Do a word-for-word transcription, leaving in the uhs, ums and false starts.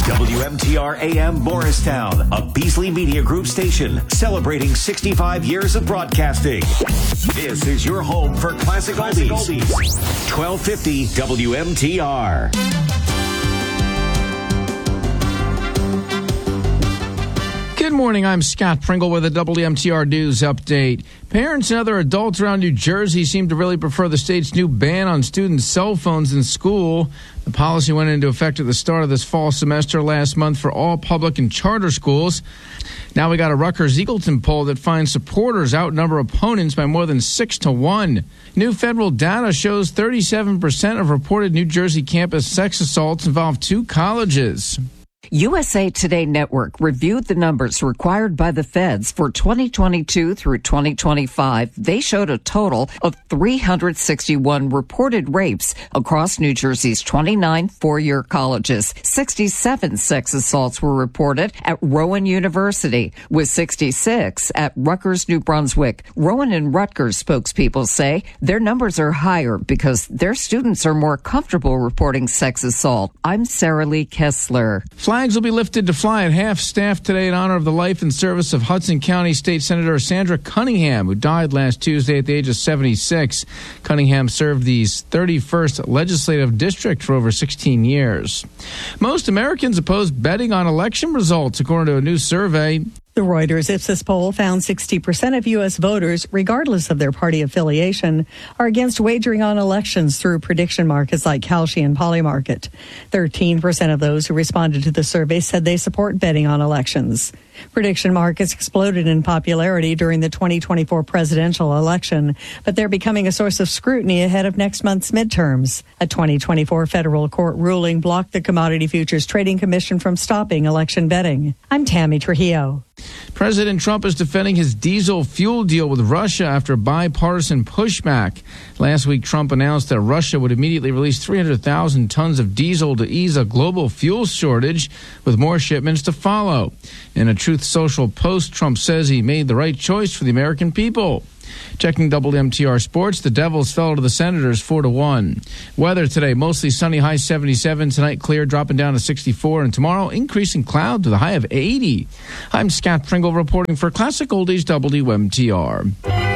W M T R A M Morristown, a Beasley Media Group station celebrating sixty-five years of broadcasting. This is your home for classic, classic oldies. oldies. twelve fifty W M T R. Good morning, I'm Scott Pringle with a W M T R News update. Parents and other adults around New Jersey seem to really prefer the state's new ban on student cell phones in school. The policy went into effect at the start of this fall semester last month for all public and charter schools. Now we got a Rutgers-Eagleton poll that finds supporters outnumber opponents by more than six to one. New federal data shows thirty-seven percent of reported New Jersey campus sex assaults involve two colleges. U S A Today Network reviewed the numbers required by the feds for twenty twenty-two through twenty twenty-five. They showed a total of three hundred sixty-one reported rapes across New Jersey's twenty-nine four-year colleges. sixty-seven sex assaults were reported at Rowan University, with sixty-six at Rutgers, New Brunswick. Rowan and Rutgers spokespeople say their numbers are higher because their students are more comfortable reporting sex assault. I'm Sarah Lee Kessler. Flags will be lifted to fly at half-staff today in honor of the life and service of Hudson County State Senator Sandra Cunningham, who died last Tuesday at the age of seventy-six. Cunningham served the thirty-first Legislative District for over sixteen years. Most Americans oppose betting on election results, according to a new survey. The Reuters Ipsos poll found sixty percent of U S voters, regardless of their party affiliation, are against wagering on elections through prediction markets like Kalshi and Polymarket. thirteen percent of those who responded to the survey said they support betting on elections. Prediction markets exploded in popularity during the twenty twenty-four presidential election, but they're becoming a source of scrutiny ahead of next month's midterms. A twenty twenty-four federal court ruling blocked the Commodity Futures Trading Commission from stopping election betting. I'm Tammy Trujillo. President Trump is defending his diesel fuel deal with Russia after bipartisan pushback. Last week, Trump announced that Russia would immediately release three hundred thousand tons of diesel to ease a global fuel shortage, with more shipments to follow. In a Truth Social post, Trump says he made the right choice for the American people. Checking W M T R Sports, the Devils fell to the Senators four to one. Weather today, mostly sunny, high seventy-seven. Tonight, clear, dropping down to sixty-four. And tomorrow, increasing cloud to the high of eighty. I'm Scott Pringle reporting for Classic Oldies W M T R.